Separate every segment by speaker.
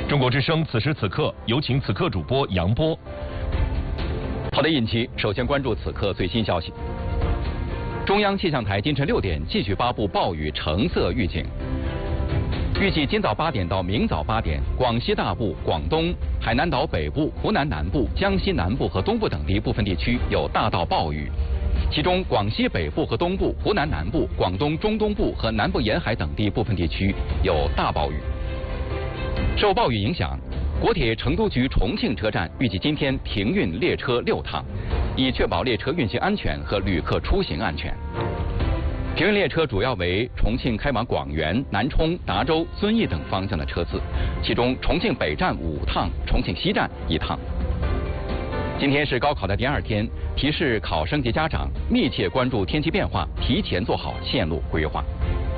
Speaker 1: 中国之声此时此刻有请此刻主播杨波。
Speaker 2: 好的，尹奇，首先关注此刻最新消息。中央气象台今晨6点继续发布暴雨橙色预警，预计今早8点到明早8点，广西大部、广东、海南岛北部、湖南南部、江西南部和东部等地部分地区有大到暴雨，其中广西北部和东部、湖南南部、广东中东部和南部沿海等地部分地区有大暴雨。受暴雨影响，国铁成都局重庆车站预计今天停运列车6趟，以确保列车运行安全和旅客出行安全。停运列车主要为重庆开往广元、南充、达州、遵义等方向的车次，其中重庆北站5趟，重庆西站1趟。今天是高考的第2天，提示考生及家长密切关注天气变化，提前做好线路规划。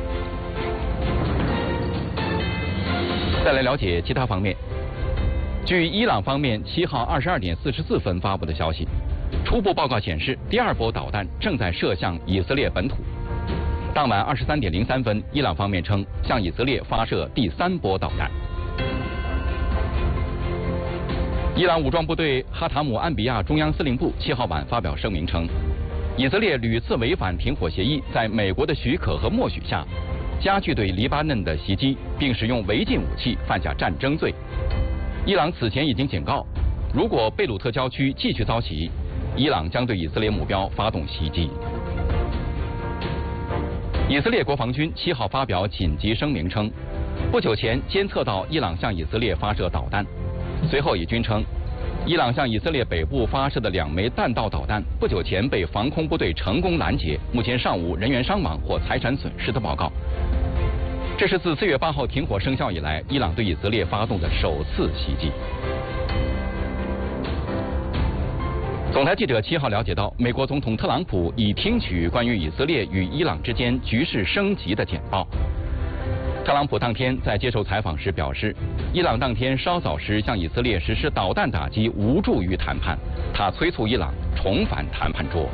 Speaker 2: 再来了解其他方面。据伊朗方面7号22点44分发布的消息，初步报告显示，第2波导弹正在射向以色列本土。当晚23点03分，伊朗方面称向以色列发射第3波导弹。伊朗武装部队哈塔姆安比亚中央司令部7号晚发表声明称，以色列屡次违反停火协议，在美国的许可和默许下，加剧对黎巴嫩的袭击，并使用违禁武器，犯下战争罪。伊朗此前已经警告，如果贝鲁特郊区继续遭袭，伊朗将对以色列目标发动袭击。以色列国防军7号发表紧急声明称，不久前监测到伊朗向以色列发射导弹。随后以军称，伊朗向以色列北部发射的2枚弹道导弹不久前被防空部队成功拦截，目前尚无人员伤亡或财产损失的报告。这是自4月8号停火生效以来，伊朗对以色列发动的首次袭击。总台记者7号了解到，美国总统特朗普已听取关于以色列与伊朗之间局势升级的简报。特朗普当天在接受采访时表示，伊朗当天稍早时向以色列实施导弹打击无助于谈判，他催促伊朗重返谈判桌。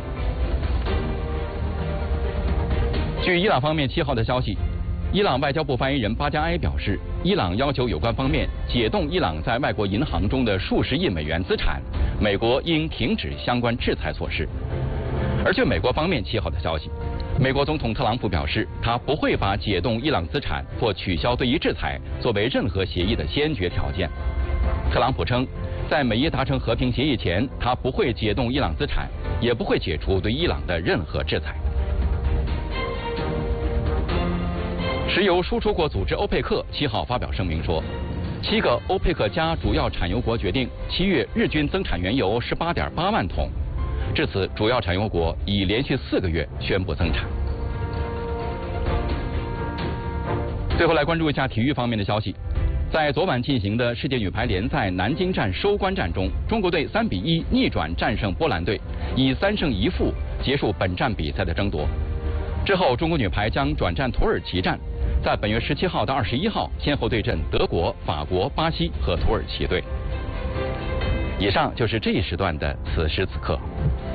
Speaker 2: 据伊朗方面7号的消息，伊朗外交部发言人巴加埃表示，伊朗要求有关方面解冻伊朗在外国银行中的数十亿美元资产，美国应停止相关制裁措施。而据美国方面7号的消息，美国总统特朗普表示，他不会把解冻伊朗资产或取消对伊制裁作为任何协议的先决条件。特朗普称，在美伊达成和平协议前，他不会解冻伊朗资产，也不会解除对伊朗的任何制裁。石油输出国组织欧佩克7号发表声明说，7个欧佩克加主要产油国决定7月日均增产原油18.8万桶。至此，主要产油国已连续4个月宣布增产。最后来关注一下体育方面的消息。在昨晚进行的世界女排联赛南京站收官战中，中国队3比1逆转战胜波兰队，以3胜1负结束本站比赛的争夺。之后，中国女排将转战土耳其站，在本月17号到21号先后对阵德国、法国、巴西和土耳其队。以上就是这一时段的此时此刻。